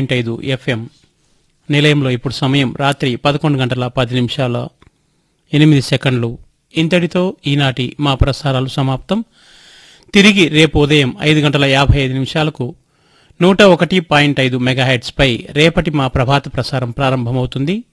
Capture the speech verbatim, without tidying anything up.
Point ఐదు FM. నిలయంలో ఇప్పుడు సమయం రాత్రి పదకొండు గంటల పది నిమిషాల ఎనిమిది సెకండ్లు. ఇంతటితో ఈనాటి మా ప్రసారాలు సమాప్తం. తిరిగి రేపు ఉదయం ఐదు గంటల యాభై ఐదు నిమిషాలకు నూట ఒకటి పాయింట్ ఐదు మెగాహెట్స్ పై రేపటి మా ప్రభాత ప్రసారం ప్రారంభమవుతుంది.